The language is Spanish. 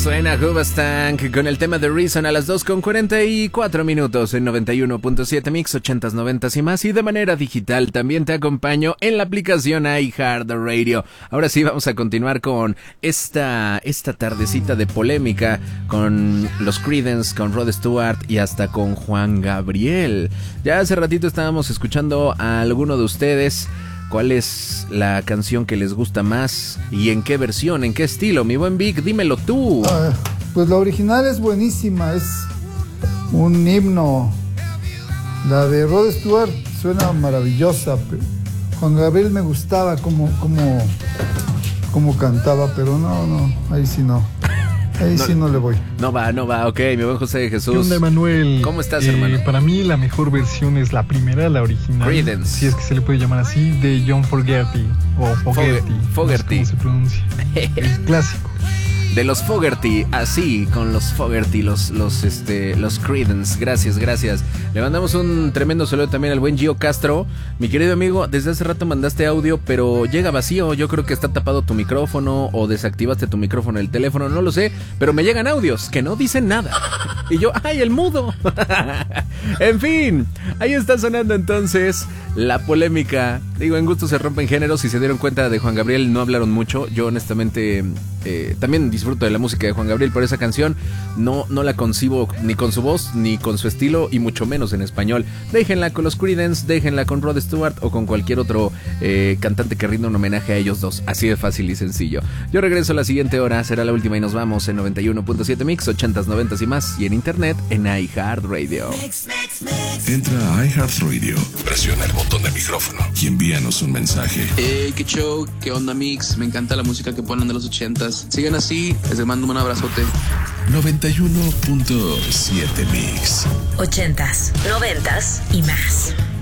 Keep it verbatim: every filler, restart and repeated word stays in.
Suena Hoobastank con el tema de Reason a las dos con cuarenta y cuatro minutos en noventa y uno punto siete Mix, ochentas, noventas y más. Y de manera digital también te acompaño en la aplicación iHeartRadio. Ahora sí vamos a continuar con esta, esta tardecita de polémica con los Creedence, con Rod Stewart y hasta con Juan Gabriel. Ya hace ratito estábamos escuchando a alguno de ustedes. ¿Cuál es la canción que les gusta más? ¿Y en qué versión? ¿En qué estilo? Mi buen Vic, dímelo tú. Uh, pues la original es buenísima, es un himno. La de Rod Stewart suena maravillosa. Juan Gabriel me gustaba como, como, como cantaba, pero no, no, ahí sí no. Ahí no, sí no le voy. No va, no va, ok, mi buen José de Jesús. ¿Qué onda, Emanuel? ¿Cómo estás, eh, hermano? Para mí la mejor versión es la primera, la original. Creedence. Si es que se le puede llamar así, de John Fogerty. O Fogerty. Fogerty. No sé cómo se pronuncia. El clásico. De los Fogerty, así, con los Fogerty, los, los, este, los Creedence. Gracias, gracias. Le mandamos un tremendo saludo también al buen Gio Castro. Mi querido amigo, desde hace rato mandaste audio, pero llega vacío. Yo creo que está tapado tu micrófono o desactivaste tu micrófono del teléfono, no lo sé. Pero me llegan audios que no dicen nada. Y yo, ¡ay, el mudo! En fin, ahí está sonando entonces la polémica. Digo, en gusto se rompen géneros. Si se dieron cuenta, de Juan Gabriel no hablaron mucho. Yo honestamente eh, también disfruto de la música de Juan Gabriel, pero esa canción no, no la concibo ni con su voz, ni con su estilo, y mucho menos en español. Déjenla con los Creedence, déjenla con Rod Stewart o con cualquier otro eh, cantante que rinda un homenaje a ellos dos. Así de fácil y sencillo. Yo regreso a la siguiente hora, será la última y nos vamos en noventa y uno punto siete Mix, ochentas, noventas y más, y en internet en iHeartRadio. Entra a iHeartRadio, presiona el botón de micrófono y envíanos un mensaje. Hey, qué show, qué onda, Mix. Me encanta la música que ponen de los ochentas. Sigan así, les mando un abrazote. noventa y uno punto siete Mix. Ochentas, noventas y más.